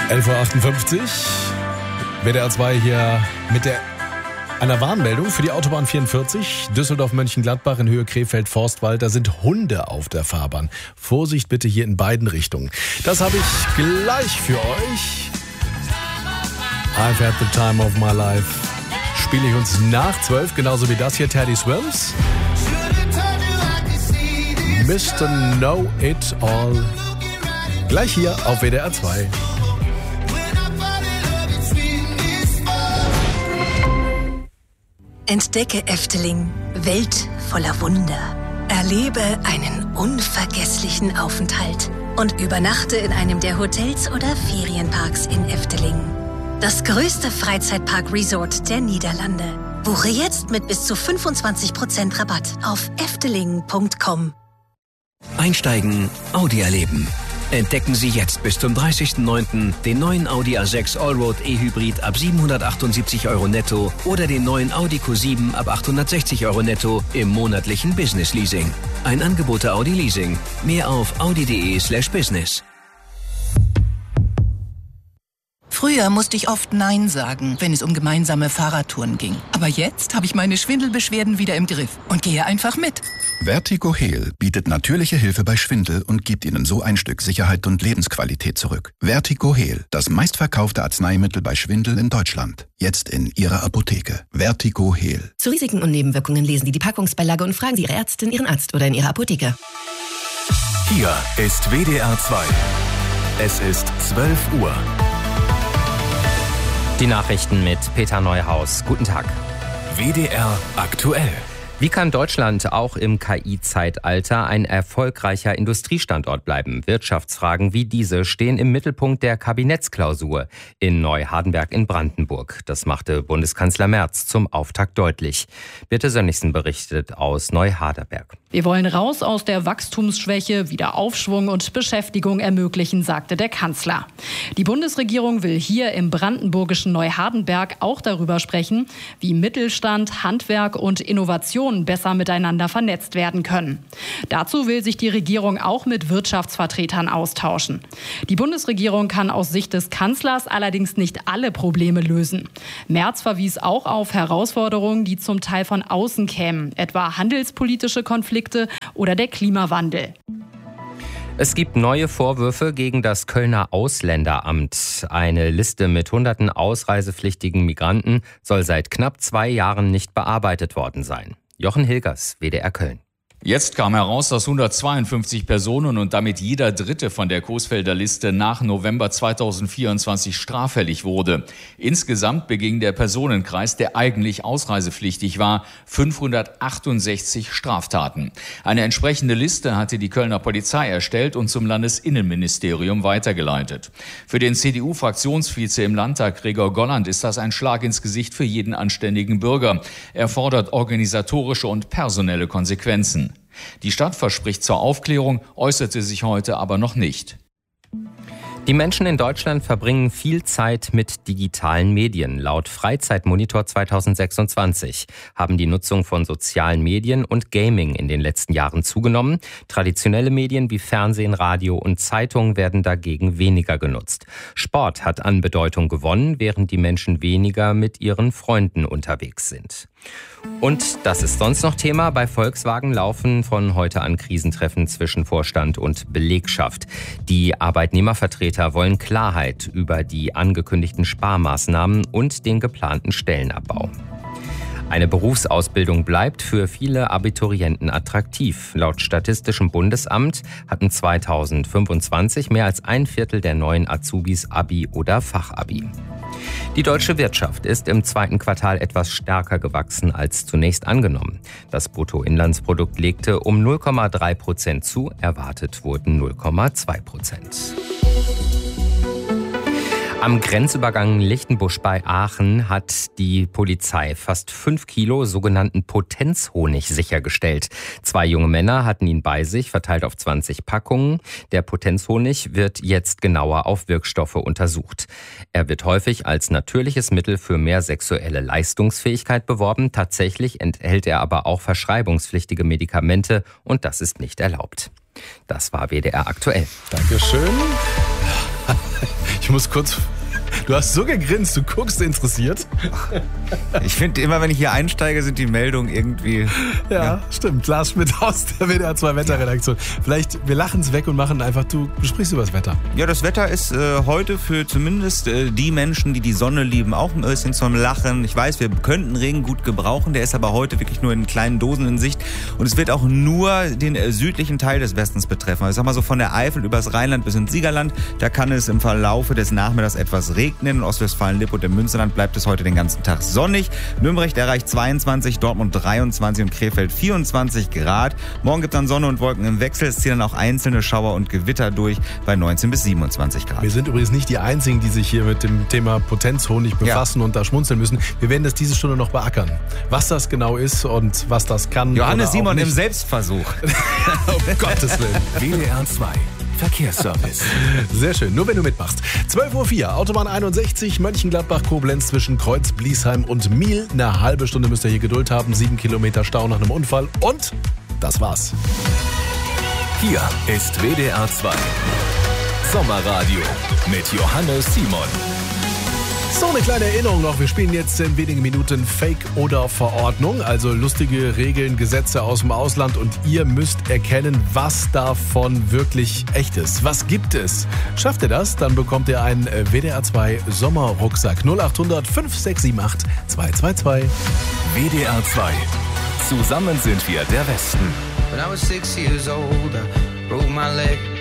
11.58 Uhr. WDR 2 hier mit einer Warnmeldung für die Autobahn 44. Düsseldorf-Mönchengladbach in Höhe Krefeld-Forstwald. Da sind Hunde auf der Fahrbahn. Vorsicht bitte hier in beiden Richtungen. Das habe ich gleich für euch. I've had the time of my life. Spiele ich uns nach 12, genauso wie das hier, Teddy Swims. Mr. Know It All. Gleich hier auf WDR 2. Entdecke Efteling, Welt voller Wunder. Erlebe einen unvergesslichen Aufenthalt und übernachte in einem der Hotels oder Ferienparks in Efteling. Das größte Freizeitpark-Resort der Niederlande. Buche jetzt mit bis zu 25% Rabatt auf efteling.com. Einsteigen, Audi erleben. Entdecken Sie jetzt bis zum 30.09. den neuen Audi A6 Allroad E-Hybrid ab 778 € netto oder den neuen Audi Q7 ab 860 € netto im monatlichen Business Leasing. Ein Angebot der Audi Leasing. Mehr auf audi.de/business. Früher musste ich oft Nein sagen, wenn es um gemeinsame Fahrradtouren ging. Aber jetzt habe ich meine Schwindelbeschwerden wieder im Griff und gehe einfach mit. Vertigo Heal bietet natürliche Hilfe bei Schwindel und gibt Ihnen so ein Stück Sicherheit und Lebensqualität zurück. Vertigo Heal, das meistverkaufte Arzneimittel bei Schwindel in Deutschland. Jetzt in Ihrer Apotheke. Vertigo Heal. Zu Risiken und Nebenwirkungen lesen Sie die Packungsbeilage und fragen Sie Ihre Ärztin, Ihren Arzt oder in Ihrer Apotheke. Hier ist WDR 2. Es ist 12 Uhr. Die Nachrichten mit Peter Neuhaus. Guten Tag. WDR aktuell. Wie kann Deutschland auch im KI-Zeitalter ein erfolgreicher Industriestandort bleiben? Wirtschaftsfragen wie diese stehen im Mittelpunkt der Kabinettsklausur in Neuhardenberg in Brandenburg. Das machte Bundeskanzler Merz zum Auftakt deutlich. Birte Sönnigsen berichtet aus Neuhardenberg. Wir wollen raus aus der Wachstumsschwäche, wieder Aufschwung und Beschäftigung ermöglichen, sagte der Kanzler. Die Bundesregierung will hier im brandenburgischen Neuhardenberg auch darüber sprechen, wie Mittelstand, Handwerk und Innovation besser miteinander vernetzt werden können. Dazu will sich die Regierung auch mit Wirtschaftsvertretern austauschen. Die Bundesregierung kann aus Sicht des Kanzlers allerdings nicht alle Probleme lösen. Merz verwies auch auf Herausforderungen, die zum Teil von außen kämen, etwa handelspolitische Konflikte oder der Klimawandel. Es gibt neue Vorwürfe gegen das Kölner Ausländeramt. Eine Liste mit hunderten ausreisepflichtigen Migranten soll seit knapp 2 Jahren nicht bearbeitet worden sein. Jochen Hilgers, WDR Köln. Jetzt kam heraus, dass 152 Personen und damit jeder Dritte von der Coesfelder Liste nach November 2024 straffällig wurde. Insgesamt beging der Personenkreis, der eigentlich ausreisepflichtig war, 568 Straftaten. Eine entsprechende Liste hatte die Kölner Polizei erstellt und zum Landesinnenministerium weitergeleitet. Für den CDU-Fraktionsvize im Landtag, Gregor Golland, ist das ein Schlag ins Gesicht für jeden anständigen Bürger. Er fordert organisatorische und personelle Konsequenzen. Die Stadt verspricht zur Aufklärung, äußerte sich heute aber noch nicht. Die Menschen in Deutschland verbringen viel Zeit mit digitalen Medien. Laut Freizeitmonitor 2026 haben die Nutzung von sozialen Medien und Gaming in den letzten Jahren zugenommen. Traditionelle Medien wie Fernsehen, Radio und Zeitung werden dagegen weniger genutzt. Sport hat an Bedeutung gewonnen, während die Menschen weniger mit ihren Freunden unterwegs sind. Und das ist sonst noch Thema. Bei Volkswagen laufen von heute an Krisentreffen zwischen Vorstand und Belegschaft. Die Arbeitnehmervertreter wollen Klarheit über die angekündigten Sparmaßnahmen und den geplanten Stellenabbau. Eine Berufsausbildung bleibt für viele Abiturienten attraktiv. Laut Statistischem Bundesamt hatten 2025 mehr als 1/4 der neuen Azubis Abi oder Fachabi. Die deutsche Wirtschaft ist im 2. Quartal etwas stärker gewachsen als zunächst angenommen. Das Bruttoinlandsprodukt legte um 0,3% zu, erwartet wurden 0,2%. Am Grenzübergang Lichtenbusch bei Aachen hat die Polizei fast 5 Kilo sogenannten Potenzhonig sichergestellt. 2 junge Männer hatten ihn bei sich, verteilt auf 20 Packungen. Der Potenzhonig wird jetzt genauer auf Wirkstoffe untersucht. Er wird häufig als natürliches Mittel für mehr sexuelle Leistungsfähigkeit beworben. Tatsächlich enthält er aber auch verschreibungspflichtige Medikamente und das ist nicht erlaubt. Das war WDR aktuell. Dankeschön. Ich Ich muss kurz... Du hast so gegrinst, du guckst interessiert. Ich finde immer, wenn ich hier einsteige, sind die Meldungen irgendwie... Ja, stimmt. Lars Schmidt aus der WDR 2 Wetterredaktion. Vielleicht, wir lachen es weg und machen einfach, du sprichst über das Wetter. Ja, das Wetter ist heute für zumindest die Menschen, die die Sonne lieben, auch ein bisschen zum Lachen. Ich weiß, wir könnten Regen gut gebrauchen, der ist aber heute wirklich nur in kleinen Dosen in Sicht. Und es wird auch nur den südlichen Teil des Westens betreffen. Also ich sag mal so von der Eifel übers Rheinland bis ins Siegerland. Da kann es im Verlaufe des Nachmittags etwas regnen. In Ostwestfalen-Lippe und im Münsterland bleibt es heute den ganzen Tag sonnig. Nürnberg erreicht 22, Dortmund 23 und Krefeld 24 Grad. Morgen gibt es dann Sonne und Wolken im Wechsel. Es ziehen dann auch einzelne Schauer und Gewitter durch bei 19 bis 27 Grad. Wir sind übrigens nicht die Einzigen, die sich hier mit dem Thema Potenzhonig befassen und da schmunzeln müssen. Wir werden das diese Stunde noch beackern. Was das genau ist und was das kann. Johannes Simon im Selbstversuch. Um Gottes Willen. WDR 2 Verkehrsservice. Sehr schön, nur wenn du mitmachst. 12.04 Uhr, Autobahn 61, Mönchengladbach-Koblenz zwischen Kreuz, Bliesheim und Miel. Eine halbe Stunde müsst ihr hier Geduld haben. 7 Kilometer Stau nach einem Unfall und das war's. Hier ist WDR 2 Sommerradio mit Johannes Simon. So, eine kleine Erinnerung noch. Wir spielen jetzt in wenigen Minuten Fake oder Verordnung. Also lustige Regeln, Gesetze aus dem Ausland und ihr müsst erkennen, was davon wirklich echt ist. Was gibt es? Schafft ihr das? Dann bekommt ihr einen WDR 2 Sommerrucksack. 0800 5678 222. WDR 2. Zusammen sind wir der Westen. When I was 6 years old, I broke my leg.